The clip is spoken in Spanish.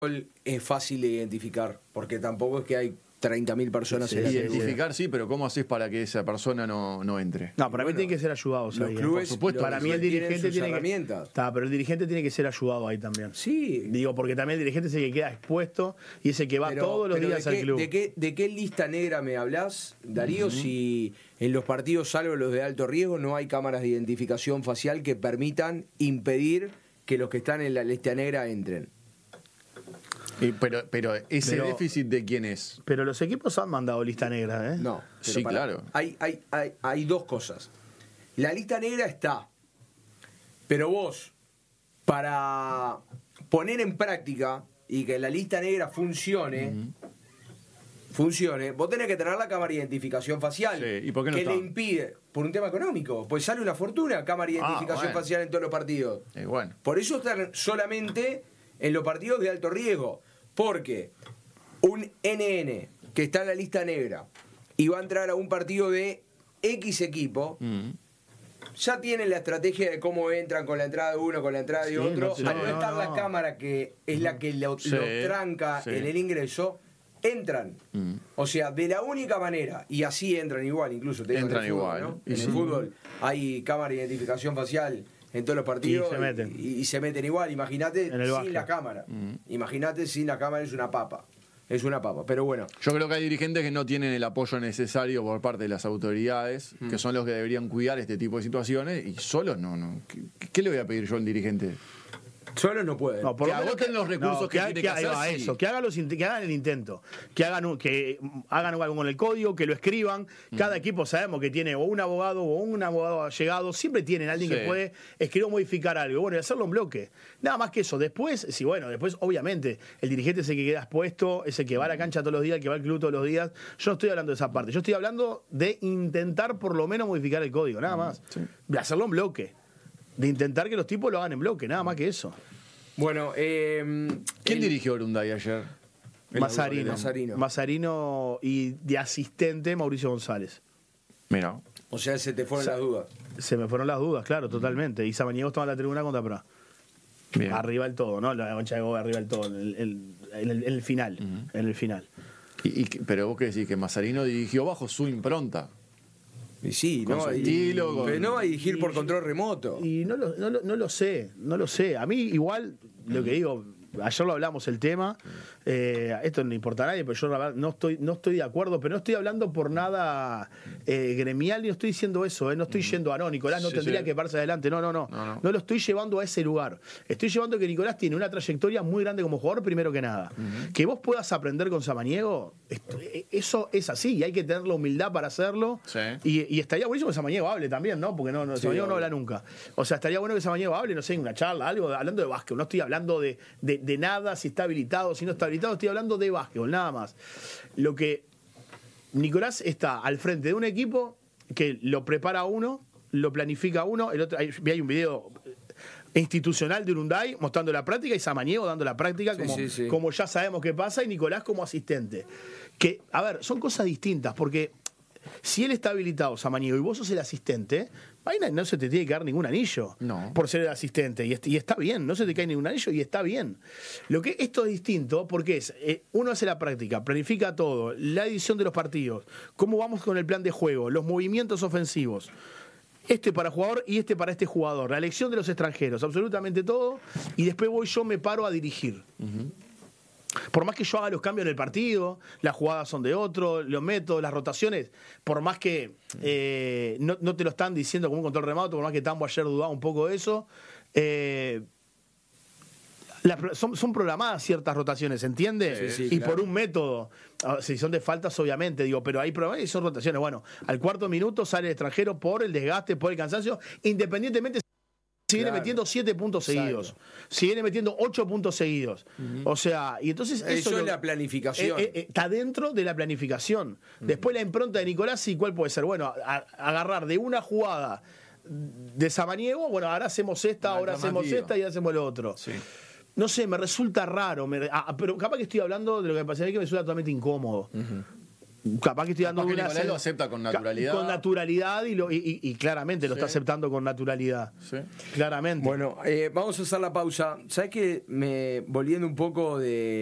es fácil de identificar, porque tampoco es que hay 30.000 personas en la identificar, sí, pero ¿cómo haces para que esa persona no entre? No, para mí tienen que ser ayudados los ahí. Clubes, por supuesto, para mí el dirigente tiene que... pero el dirigente tiene que ser ayudado ahí también. Sí. Digo, porque también el dirigente es el que queda expuesto y es el que va todos los días al club. ¿De qué lista negra me hablas, Darío, si en los partidos, salvo los de alto riesgo, no hay cámaras de identificación facial que permitan impedir que los que están en la lista negra entren? Pero ese déficit de quién es. Pero los equipos han mandado lista negra, ¿eh? No. Sí, claro. Hay dos cosas. La lista negra está, pero vos, para poner en práctica y que la lista negra funcione, vos tenés que tener la cámara de identificación facial. Sí. ¿Y por qué no está? Le impide, por un tema económico, pues sale una fortuna cámara de identificación facial en todos los partidos. Bueno. Por eso están solamente en los partidos de alto riesgo. Porque un NN que está en la lista negra y va a entrar a un partido de X equipo, ya tienen la estrategia de cómo entran con la entrada de uno, con la entrada de otro. Al no estar la cámara que es la que lo tranca en el ingreso, entran. O sea, de la única manera, y así entran igual, incluso te digo, entran en el fútbol, igual, ¿no? En el fútbol hay cámara de identificación facial en todos los partidos y se meten igual. Imagínate sin la cámara. Imagínate sin la cámara, es una papa. Es una papa, pero bueno. Yo creo que hay dirigentes que no tienen el apoyo necesario por parte de las autoridades, que son los que deberían cuidar este tipo de situaciones, y solos no. ¿Qué le voy a pedir yo al dirigente? Solos no pueden. No, que agoten los recursos que tienen que hacer. Eso, que hagan el intento, que hagan algo con el código, que lo escriban. Cada equipo sabemos que tiene o un abogado allegado, siempre tienen alguien que puede escribir o modificar algo. Bueno, y hacerlo en bloque. Nada más que eso. Después obviamente el dirigente es el que queda expuesto, es el que va a la cancha todos los días, el que va al club todos los días. Yo no estoy hablando de esa parte. Yo estoy hablando de intentar por lo menos modificar el código, nada más. De hacerlo en bloque. De intentar que los tipos lo hagan en bloque, nada más que eso. Bueno, ¿quién dirigió Urunday ayer? Mazzarino y de asistente Mauricio González. Mira. O sea, se te fueron las dudas. Se me fueron las dudas, claro, totalmente. Y Samaniego estaba en la tribuna contra Pra. Bien. Arriba del todo, ¿no? La concha de Gobe arriba del todo, en el final. En el final. Pero vos qué decís, que Mazzarino dirigió bajo su impronta. Y sí, con su estilo, pero no va a dirigir por control remoto. Y no lo sé. A mí igual, lo que digo, ayer lo hablamos el tema, esto no le importa a nadie, pero yo la verdad no estoy de acuerdo, pero no estoy hablando por nada gremial, ni estoy diciendo eso, no estoy yendo a Nicolás no tendría que pararse adelante, no lo estoy llevando a ese lugar. Estoy llevando que Nicolás tiene una trayectoria muy grande como jugador, primero que nada. Que vos puedas aprender con Samaniego, eso es así, y hay que tener la humildad para hacerlo. Y estaría buenísimo que Samaniego hable también, ¿no? Porque Samaniego no habla nunca. O sea, estaría bueno que Samaniego hable, no sé, en una charla, algo, hablando de básquet. No estoy hablando de nada, si está habilitado, si no está habilitado, estoy hablando de básquetbol, nada más. Lo que Nicolás está al frente de un equipo que lo prepara uno, lo planifica uno, el otro, hay un video institucional de Urunday mostrando la práctica y Samaniego dando la práctica como ya sabemos que pasa, y Nicolás como asistente. Que, a ver, son cosas distintas, porque si él está habilitado, Samaniego, y vos sos el asistente, ahí no se te tiene que dar ningún anillo por ser el asistente, y está bien, no se te cae ningún anillo y está bien. Esto es distinto porque uno hace la práctica, planifica todo, la edición de los partidos, cómo vamos con el plan de juego, los movimientos ofensivos, este para jugador y este para este jugador, la elección de los extranjeros, absolutamente todo, y después me paro a dirigir. Por más que yo haga los cambios en el partido, las jugadas son de otro, los métodos, las rotaciones, por más que no te lo están diciendo como un control remoto, por más que Tambo ayer dudaba un poco de eso, son programadas ciertas rotaciones, ¿entiendes? Y claro, por un método. Si son de faltas, obviamente, pero hay programas y son rotaciones. Bueno, al cuarto minuto sale el extranjero por el desgaste, por el cansancio, independientemente si viene metiendo 7 puntos seguidos, si viene metiendo 8 puntos seguidos. O sea, y entonces eso es la planificación. Está dentro de la planificación. Después la impronta de Nicolás, ¿y cuál puede ser? Bueno, agarrar de una jugada de Samaniego, bueno, ahora hacemos esta, ahora hacemos esta y hacemos lo otro. Sí. No sé, me resulta raro, pero capaz que estoy hablando de lo que me pasaría que me resulta totalmente incómodo. capaz que estoy dando Capaz que una Nicolás lo acepta con naturalidad. Con naturalidad y claramente lo está aceptando con naturalidad. Sí. Claramente. Bueno, vamos a hacer la pausa. ¿Sabes qué? Volviendo un poco de